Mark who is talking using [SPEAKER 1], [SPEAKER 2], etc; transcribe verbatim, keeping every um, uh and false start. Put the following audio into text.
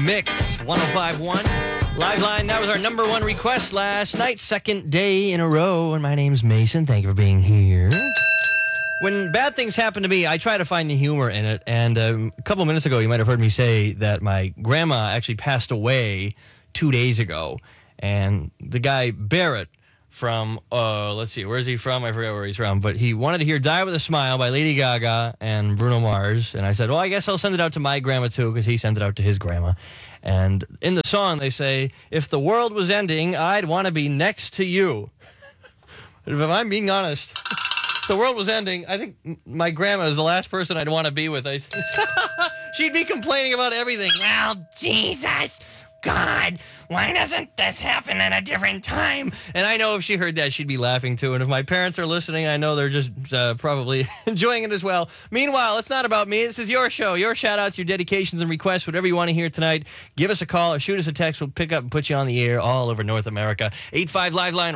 [SPEAKER 1] Mix one oh five point one. Live line, that was our number one request last night, second day in a row. And my name's Mason. Thank you for being here. When bad things happen to me, I try to find the humor in it. And um, a couple minutes ago, you might have heard me say that my grandma actually passed away two days ago. And the guy, Barrett, from, uh, let's see, where is he from? I forget where he's from. But he wanted to hear Die With a Smile by Lady Gaga and Bruno Mars. And I said, well, I guess I'll send it out to my grandma, too, because he sent it out to his grandma. And in the song, they say, if the world was ending, I'd want to be next to you. If I'm being honest, if the world was ending, I think my grandma is the last person I'd want to be with. I, she'd be complaining about everything. Well, Jesus, God, why doesn't this happen at a different time? And I know if she heard that, she'd be laughing too. And if my parents are listening, I know they're just uh, probably enjoying it as well. Meanwhile, it's not about me. This is your show, your shout-outs, your dedications and requests, whatever you want to hear tonight. Give us a call or shoot us a text. We'll pick up and put you on the air all over North America. eight five Live Line.